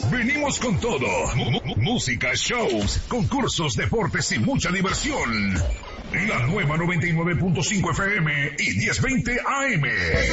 Venimos con todo. Música, shows, concursos, deportes y mucha diversión. La nueva 99.5 FM y 1020 AM.